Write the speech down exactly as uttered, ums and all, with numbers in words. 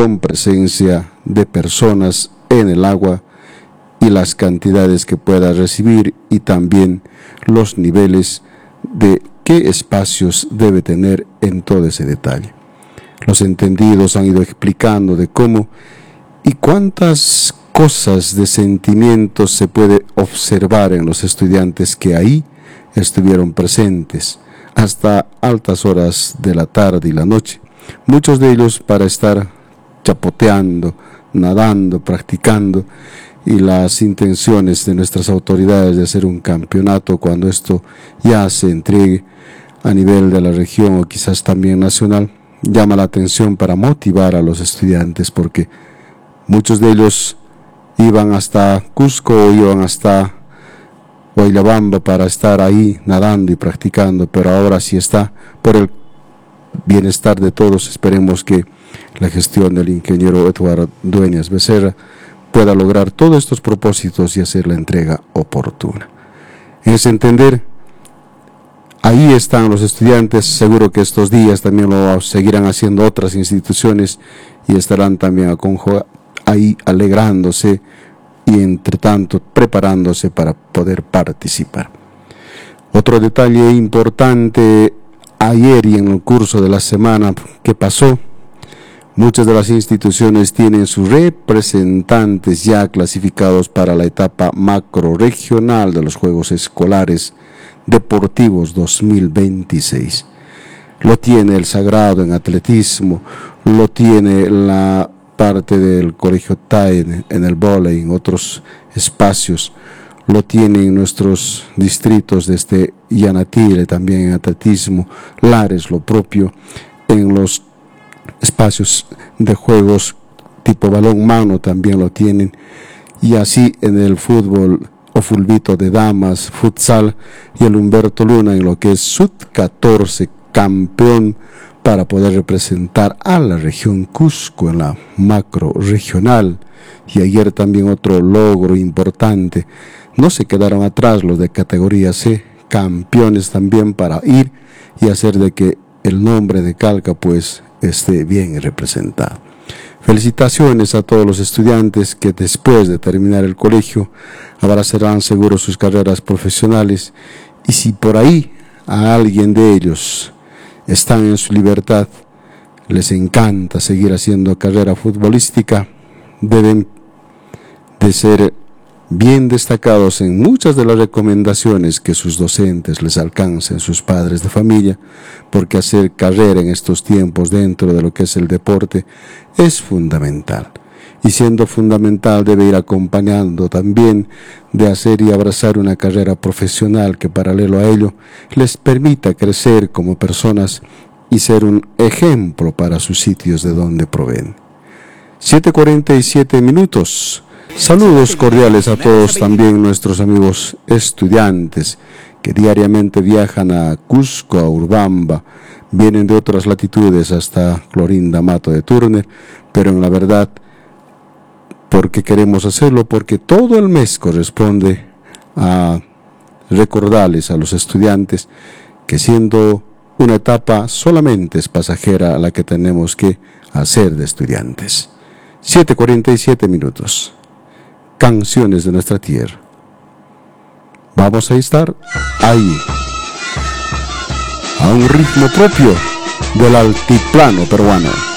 con presencia de personas en el agua y las cantidades que pueda recibir y también los niveles de qué espacios debe tener en todo ese detalle. Los entendidos han ido explicando de cómo y cuántas cosas de sentimientos se puede observar en los estudiantes que ahí estuvieron presentes hasta altas horas de la tarde y la noche, muchos de ellos para estar chapoteando, nadando, practicando, y las intenciones de nuestras autoridades de hacer un campeonato cuando esto ya se entregue a nivel de la región o quizás también nacional, llama la atención para motivar a los estudiantes, porque muchos de ellos iban hasta Cusco o iban hasta Huaylabamba para estar ahí nadando y practicando, pero ahora sí está por el bienestar de todos. Esperemos que la gestión del ingeniero Eduardo Dueñas Becerra pueda lograr todos estos propósitos y hacer la entrega oportuna. En ese entender, ahí están los estudiantes. Seguro que estos días también lo seguirán haciendo otras instituciones y estarán también ahí alegrándose y entre tanto preparándose para poder participar. Otro detalle importante ayer y en el curso de la semana que pasó, muchas de las instituciones tienen sus representantes ya clasificados para la etapa macro-regional de los Juegos Escolares Deportivos dos mil veintiséis. Lo tiene el Sagrado en atletismo, lo tiene la parte del Colegio T A E en el vóley, en otros espacios, lo tienen nuestros distritos desde Yanatire también en atletismo, Lares lo propio, en los espacios de juegos tipo balón mano también lo tienen, y así en el fútbol o fulbito de damas, futsal, y el Humberto Luna en lo que es sub catorce, campeón para poder representar a la región Cusco en la macro regional. Y ayer también otro logro importante, no se quedaron atrás los de categoría C, campeones también para ir y hacer de que el nombre de Calca pues esté bien representado. Felicitaciones a todos los estudiantes que después de terminar el colegio abrazarán seguro sus carreras profesionales, y si por ahí a alguien de ellos están en su libertad, les encanta seguir haciendo carrera futbolística, deben de ser bien destacados en muchas de las recomendaciones que sus docentes les alcancen, sus padres de familia, porque hacer carrera en estos tiempos dentro de lo que es el deporte es fundamental. Y siendo fundamental debe ir acompañando también de hacer y abrazar una carrera profesional que paralelo a ello les permita crecer como personas y ser un ejemplo para sus sitios de donde proveen. siete cuarenta y siete minutos. Saludos cordiales a todos también nuestros amigos estudiantes que diariamente viajan a Cusco, a Urubamba, vienen de otras latitudes hasta Clorinda Mato de Turner, pero en la verdad, porque queremos hacerlo, porque todo el mes corresponde a recordarles a los estudiantes que siendo una etapa solamente es pasajera a la que tenemos que hacer de estudiantes. siete cuarenta y siete minutos. Canciones de nuestra tierra. Vamos a estar ahí, a un ritmo propio del altiplano peruano.